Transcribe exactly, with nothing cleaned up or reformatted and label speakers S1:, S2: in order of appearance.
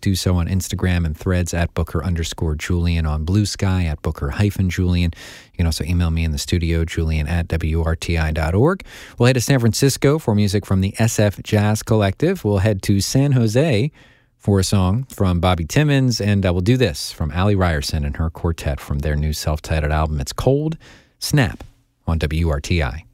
S1: do so on Instagram and Threads at Booker underscore Julian, on Blue Sky at Booker hyphen Julian. You can also email me in the studio, Julian at W R T I dot org. We'll head to San Francisco for music from the S F Jazz Collective. We'll head to San Jose for a song from Bobby Timmons, and uh, we'll do this from Allie Ryerson and her quartet from their new self-titled album. It's Cold Snap on W R T I.